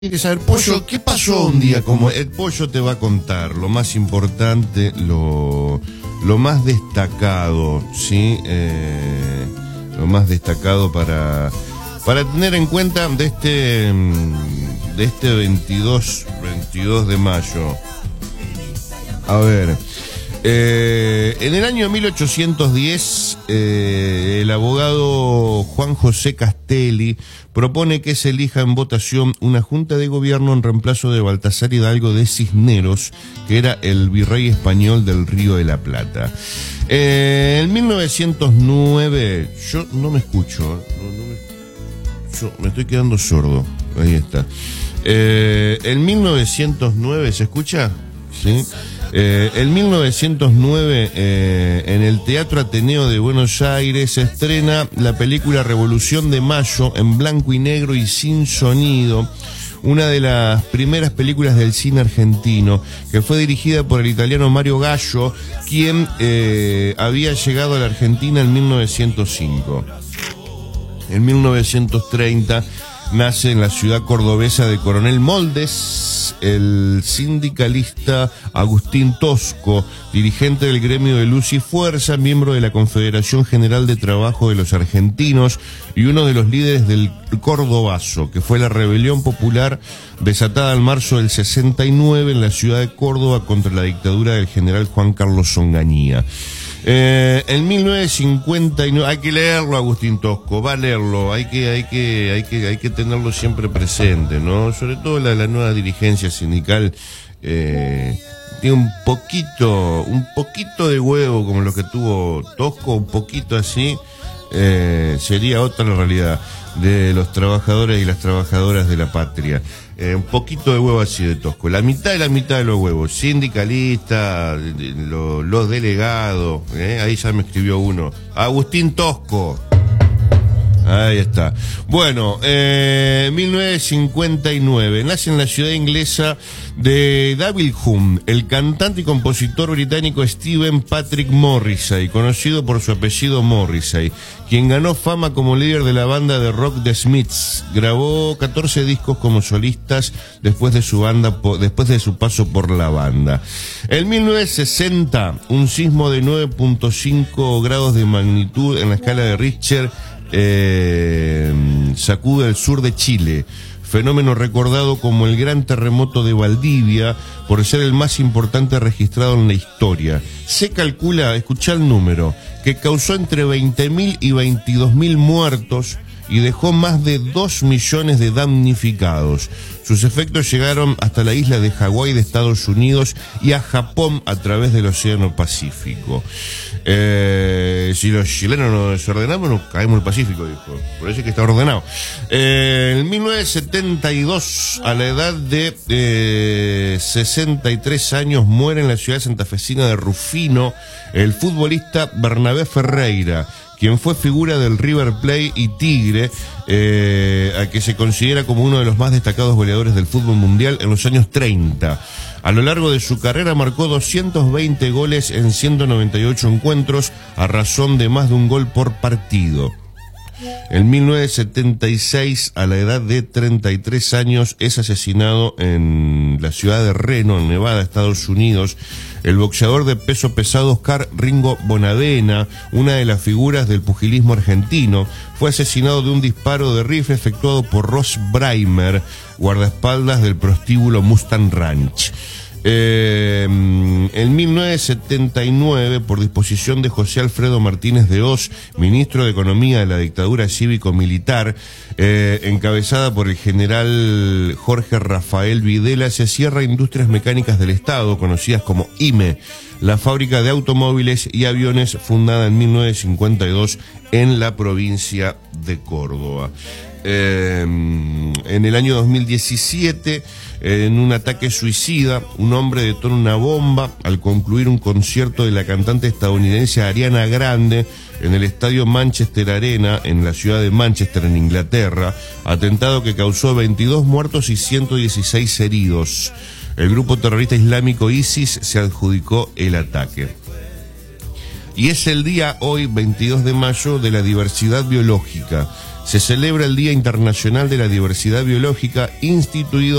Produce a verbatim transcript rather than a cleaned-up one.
Tiene que saber, Pollo, ¿qué pasó un día como el Pollo te va a contar lo más importante, lo, lo más destacado, ¿sí? Eh, lo más destacado para, para tener en cuenta de este, de este veintidós de mayo. A ver, eh, en el año mil ochocientos diez, eh, el abogado Juan José Castelli propone que se elija en votación una junta de gobierno en reemplazo de Baltasar Hidalgo de Cisneros, que era el virrey español del Río de la Plata. Eh, en mil novecientos nueve, yo no me escucho, no, no me, yo me estoy quedando sordo, ahí está. Eh, en mil novecientos nueve, ¿se escucha? Sí. Eh, en mil novecientos nueve, eh, en el Teatro Ateneo de Buenos Aires, se estrena la película Revolución de Mayo, en blanco y negro y sin sonido, una de las primeras películas del cine argentino, que fue dirigida por el italiano Mario Gallo, quien eh, había llegado a la Argentina en mil novecientos cinco. En mil novecientos treinta nace en la ciudad cordobesa de Coronel Moldes el sindicalista Agustín Tosco, dirigente del gremio de Luz y Fuerza, miembro de la Confederación General de Trabajo de los Argentinos y uno de los líderes del Cordobazo, que fue la rebelión popular desatada en marzo del sesenta y nueve en la ciudad de Córdoba contra la dictadura del general Juan Carlos Onganía. Eh, en mil novecientos cincuenta y nueve, hay que leerlo, Agustín Tosco, va a leerlo, hay que, hay que, hay que, hay que tenerlo siempre presente, ¿no? Sobre todo la, la nueva dirigencia sindical, eh, tiene un poquito, un poquito de huevo como lo que tuvo Tosco, un poquito así, eh, sería otra la realidad de los trabajadores y las trabajadoras de la patria. Eh, un poquito de huevo así de Tosco, la mitad y la mitad de los huevos, sindicalistas, lo, los delegados, eh, ahí ya me escribió uno, Agustín Tosco. Ahí está. Bueno, eh, mil novecientos cincuenta y nueve, nace en la ciudad inglesa de Davilham el cantante y compositor británico Stephen Patrick Morrissey, conocido por su apellido Morrissey, quien ganó fama como líder de la banda de rock The Smiths. Grabó catorce discos como solistas después de su banda, después de su paso por la banda. En mil novecientos sesenta, un sismo de nueve punto cinco grados de magnitud en la escala de Richter Eh, sacude el sur de Chile, fenómeno recordado como el gran terremoto de Valdivia por ser el más importante registrado en la historia. Se calcula, escuchá el número, que causó entre veinte mil y veintidós mil muertos y dejó más de dos millones de damnificados. Sus efectos llegaron hasta la isla de Hawái de Estados Unidos y a Japón a través del Océano Pacífico. Eh, si los chilenos nos desordenamos, nos caemos al Pacífico, dijo. Por eso es que está ordenado. Eh, en mil novecientos setenta y dos, a la edad de eh, sesenta y tres años, muere en la ciudad santafesina de Rufino el futbolista Bernabé Ferreira, quien fue figura del River Plate y Tigre, eh, a que se considera como uno de los más destacados goleadores del fútbol mundial en los años treinta. A lo largo de su carrera marcó doscientos veinte goles en ciento noventa y ocho encuentros, a razón de más de un gol por partido. En mil novecientos setenta y seis, a la edad de treinta y tres años, es asesinado en la ciudad de Reno, en Nevada, Estados Unidos, el boxeador de peso pesado Oscar Ringo Bonavena, una de las figuras del pugilismo argentino. Fue asesinado de un disparo de rifle efectuado por Ross Breimer, guardaespaldas del prostíbulo Mustang Ranch. Eh, en mil novecientos setenta y nueve, por disposición de José Alfredo Martínez de Hoz, ministro de Economía de la dictadura cívico-militar, eh, encabezada por el general Jorge Rafael Videla, se cierra Industrias Mecánicas del Estado, conocidas como I M E, la fábrica de automóviles y aviones fundada en mil novecientos cincuenta y dos en la provincia de Córdoba. Eh, en el año dos mil diecisiete, en un ataque suicida, un hombre detonó una bomba al concluir un concierto de la cantante estadounidense Ariana Grande en el estadio Manchester Arena, en la ciudad de Manchester, en Inglaterra, atentado que causó veintidós muertos y ciento dieciséis heridos. El grupo terrorista islámico ISIS se adjudicó el ataque. Y es el día hoy, veintidós de mayo, de la diversidad biológica. se celebra el Día Internacional de la Diversidad Biológica, instituido